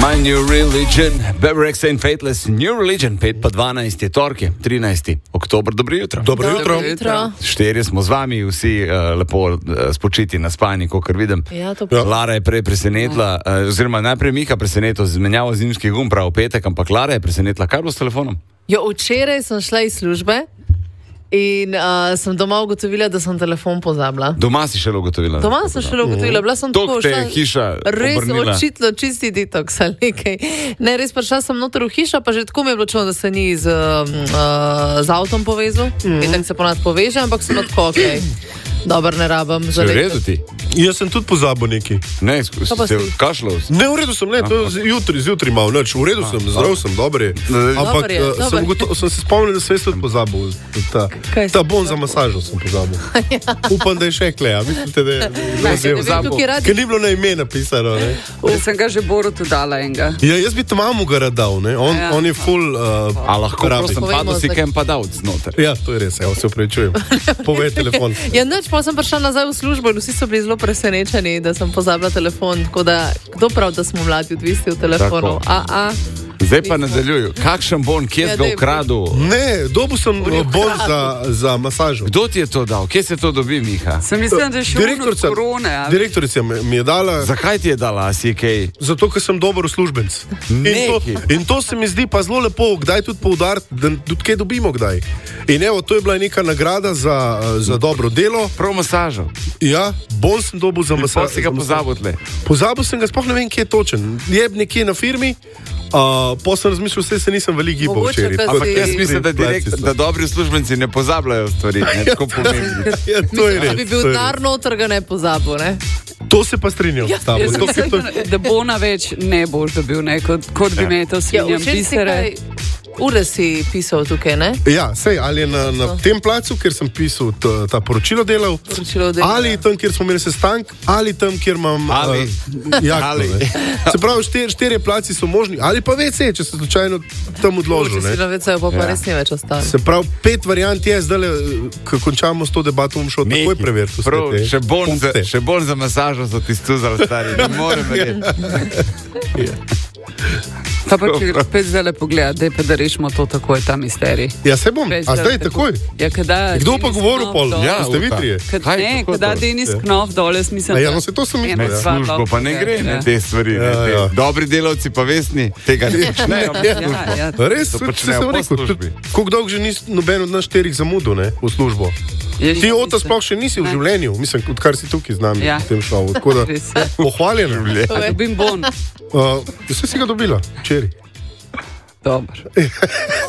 My New Religion, Beverix and Fateless, New Religion, 5:12 je torki, 13. oktober, dobro jutro. Dobro jutro. Štirje smo z vami, vsi lepo spočiti na spanji, kot vidim. Ja, Lara je prej presenetila, oziroma najprej Miha presenetila z menjavo zimskih gum prav v petek, ampak Lara je presenetila. Kaj bo s telefonom? Jo, včeraj sem šla iz službe in sem doma ugotovila, da sem telefon pozabila. Doma si šele ugotovila? Doma sem šele ugotovila, bila sem tako šla. Hiša res obrnila. očitno čisti detoks ali nekaj. Ne, res prišla sem noter v hišo, pa že tako mi je bilo čudno, da se ni z avtom povezal. In tako se ponad poveže, ampak sem tako, okej. Dobar, ne rabam. Se v redu ti? Jaz sem tudi pozabil neki. Ne, si kašljal? Ne, v redu sem, ne, to zjutraj malo, neč, v redu sem, zdrav sem, dober je. Ampak sem se spomnil, da sem jaz tudi pozabil. Ta bon za masažo sem pozabil. Upam, da je še kleja, mislite, da je pozabil. Ker ni bilo na ime napisano, ne. Sem ga že Borutu dala enega. Ja, jaz bi mamu ga rad dal, ne, on je full A lahko prosim, padel si kem pa dal znotraj. Ja, to je res, evo, se upravičujem. Povej telefon. Ja, pa sem prišla nazaj v službo in vsi so bili zelo presenečeni, da sem pozabila telefon. Tako da, kdo prav, da smo mladi odvisni od telefonov? Zdaj pa nadaljuju. Kakšen bon, kje si ga ukradel? Ne, dobil sem bon za masažo. Kdo ti je to dal? Kje se to dobi, Miha? Sem mislila, da je še od korone. Direktorica mi je dala. Zakaj ti je dala, si kaj? Zato, ker sem dober uslužbenc. In to se mi zdi pa zelo lepo, kdaj tudi poudariti, da tudi kaj dobimo kdaj. In evo, to je bila neka nagrada za dobro delo. Prav masažo. Ja, bon sem dobil za masažo. Pa si ga pozabil tle? Pozabil sem ga, sploh ne vem, kje je točen. Je nekje na firmi. Pa sem razmišljal, se nisem veliko gibal včeraj. Ampak jaz mislim, da dobri uslužbenci ne pozabljajo stvari, ne tako pomembni. Ja, to je res. Če bi bil dar noter, ga ne pozabil, ne? To se pa strinjam s tabo. Da bona več ne boš dobil, ne, kot bi me to svinjam pisare. Ure si pisal tukaj, ne? Ja, sej, ali je na tem placu, kjer sem pisal ta poročilo delal, ali tam, kjer smo imeli sestank, ali tam, kjer imam jakno. Se pravi, štirje placi so možni, ali pa WC, če se slučajno tam odložil. Če si na WC-ju, pa res ni več ostalo. Se pravi, 5 variant je, zdaj, ko končamo s to debato, bom šel takoj preveriti. Še bolj za masažo so ti stuzali stari, ne morem verjeti. Pa če spet zdaj pogleda, daj pa da rešimo to takoj, ta misterij. Ja, se bom, a zdaj takoj? Ja, kdo pa govoril pol? Ja, ste vi trije? Ne, kada Denis Knof dole, smisel. Ja, no se to sem ne, službo pa ne gre, ne, te stvari. Dobri delavci pa vesni, tega ne počnejo. Res, se sem rekel, koliko dolgo že nisi noben od nas 4 zamudil, ne, v službo. Ti Ota sploh še nisi v življenju, mislim, odkar si tukaj z nami v tem šovu. Tako da, pohvaljeno. Dobim bon. Vse si ga dobila, včeraj. Dobro.